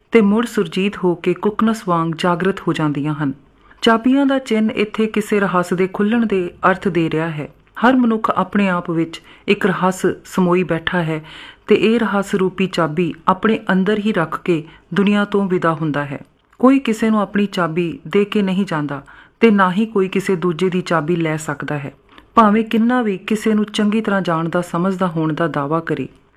ਤੇ ਮੁੜ ਸੁਰਜੀਤ ਹੋ ਕੇ ਕੁਕਨਸ ਵਾਂਗ ਜਾਗਰਤ ਹੋ ਜਾਂਦੀਆਂ ਹਨ। ਚਾਬੀਆਂ ਦਾ ਚਿੰਨ੍ਹ ਇੱਥੇ ਕਿਸੇ ਰਹੱਸ ਦੇ ਖੁੱਲ੍ਹਣ ਦੇ ਅਰਥ ਦੇ ਰਿਹਾ ਹੈ। ਹਰ ਮਨੁੱਖ ਆਪਣੇ ਆਪ ਵਿੱਚ ਇੱਕ ਰਹੱਸ ਸਮੋਈ ਬੈਠਾ ਹੈ ਤੇ ਇਹ ਰਹੱਸ ਰੂਪੀ ਚਾਬੀ ਆਪਣੇ ਅੰਦਰ ਹੀ ਰੱਖ ਕੇ ਦੁਨੀਆ ਤੋਂ ਵਿਦਾ ਹੁੰਦਾ ਹੈ। ਕੋਈ ਕਿਸੇ ਨੂੰ ਆਪਣੀ ਚਾਬੀ ਦੇ ਕੇ ਨਹੀਂ ਜਾਂਦਾ ਤੇ ਨਾ ਹੀ ਕੋਈ ਕਿਸੇ ਦੂਜੇ ਦੀ ਚਾਬੀ ਲੈ ਸਕਦਾ ਹੈ, ਭਾਵੇਂ ਕਿੰਨਾ ਵੀ ਕਿਸੇ ਨੂੰ ਚੰਗੀ ਤਰ੍ਹਾਂ ਜਾਣਦਾ ਸਮਝਦਾ ਹੋਣ ਦਾ ਦਾਅਵਾ ਕਰੇ।